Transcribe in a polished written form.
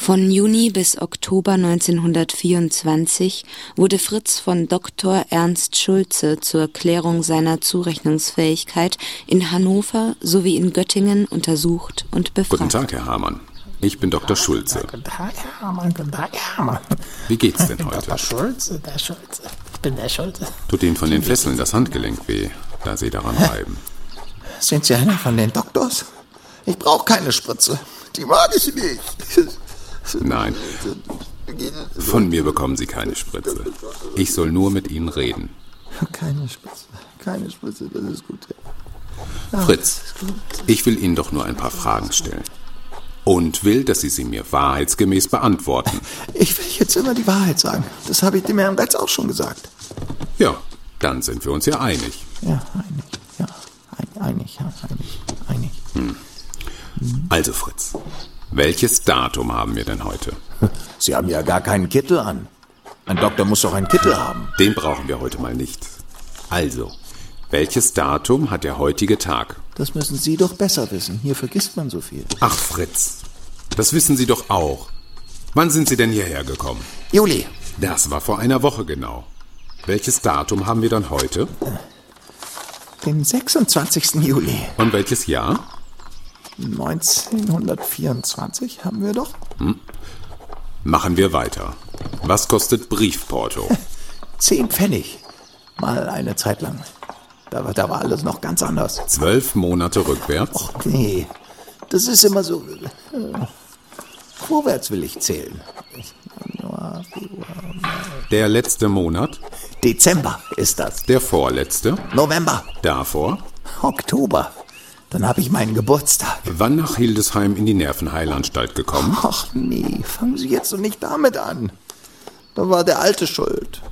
Von Juni bis Oktober 1924 wurde Fritz von Dr. Ernst Schulze zur Klärung seiner Zurechnungsfähigkeit in Hannover sowie in Göttingen untersucht und befragt. Guten Tag, Herr Hamann. Ich bin Dr. Schulze. Guten Tag, Herr Hamann. Guten Tag, Herr Hamann. Wie geht's denn heute? Der Schulze. Ich bin der Schulze. Tut Ihnen von den Fesseln das Handgelenk weh, da Sie daran reiben? Sind Sie einer von den Doktors? Ich brauche keine Spritze. Die mag ich nicht. Nein, von mir bekommen Sie keine Spritze. Ich soll nur mit Ihnen reden. Keine Spritze, das ist gut. Ja. Fritz, ich will Ihnen doch nur ein paar Fragen stellen. Und will, dass Sie sie mir wahrheitsgemäß beantworten. Ich will jetzt immer die Wahrheit sagen. Das habe ich dem Herrn Retz auch schon gesagt. Ja, dann sind wir uns ja einig. Ja, einig. Ja, einig. Also Fritz, welches Datum haben wir denn heute? Sie haben ja gar keinen Kittel an. Ein Doktor muss doch einen Kittel haben. Den brauchen wir heute mal nicht. Also, welches Datum hat der heutige Tag? Das müssen Sie doch besser wissen. Hier vergisst man so viel. Ach Fritz, das wissen Sie doch auch. Wann sind Sie denn hierher gekommen? Juli. Das war vor einer Woche genau. Welches Datum haben wir dann heute? Den 26. Juli. Und welches Jahr? 1924 haben wir doch. Machen wir weiter. Was kostet Briefporto? 10 Pfennig. Mal eine Zeit lang. Da war alles noch ganz anders. 12 Monate rückwärts? Och nee, das ist immer so. Vorwärts will ich zählen. Januar, Februar, Der letzte Monat? Dezember ist das. Der vorletzte? November. Davor? Oktober. Dann habe ich meinen Geburtstag. Wann nach Hildesheim in die Nervenheilanstalt gekommen? Ach nee, fangen Sie jetzt doch nicht damit an. Da war der Alte schuld.